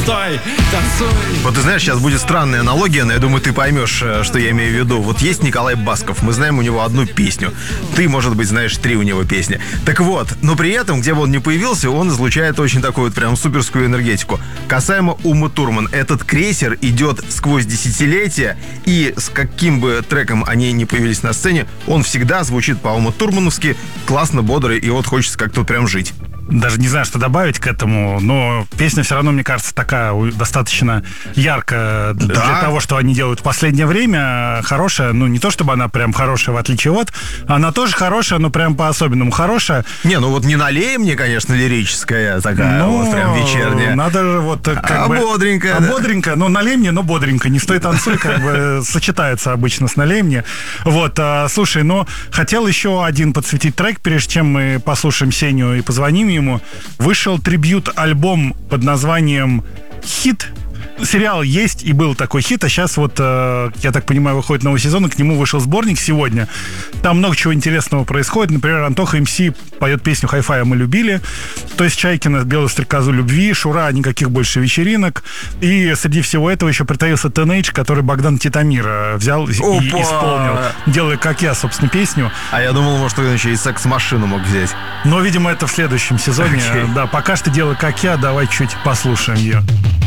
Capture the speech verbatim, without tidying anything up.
стой, танцуй. Вот ты знаешь, сейчас будет странная аналогия, но я думаю, ты поймешь, что я имею в виду. Вот есть Николай Басков, мы знаем у него одну песню. Ты, может быть, знаешь три у него песни. Так вот, но при этом, где бы он ни появился, он излучает очень такую вот прям суперскую энергетику. Касаемо Умы Турман, этот крейсер идет сквозь десятилетия, и с каким бы треком они ни появились на сцене, он всегда звучит по-уму-турмановски, классно, бодро, и вот хочется как-то прям жить. Даже не знаю, что добавить к этому, но песня все равно, мне кажется, такая достаточно яркая для, да. для того, что они делают в последнее время. Хорошая, ну не то чтобы она прям хорошая, в отличие от, она тоже хорошая, но прям по-особенному хорошая. Не, ну вот не налей мне, конечно, лирическая такая, ну, вот прям вечерняя. Надо же вот как а бы... бодренькая. А да. бодренькая, ну налей мне, но бодренько. Не стой танцуй, как бы сочетается обычно с налей мне. Вот, а, слушай, ну хотел еще один подсветить трек, прежде чем мы послушаем Сеню и позвоним ему. Вышел трибьют-альбом под названием «Хит». Сериал есть и был такой хит, а сейчас вот, э, я так понимаю, выходит новый сезон, и к нему вышел сборник сегодня. Там много чего интересного происходит. Например, Антоха эм си поет песню «Хай-фая мы любили». То есть Чайкина «Белую стрекозу любви», Шура «Никаких больше вечеринок». И среди всего этого еще притаился Тенейдж, который Богдан Титамир взял и Опа! исполнил, делая, как я, собственно, песню. А я думал, может, он еще и секс-машину мог взять. Но, видимо, это в следующем сезоне. Okay. Да, пока что делай, как я, давай чуть послушаем ее.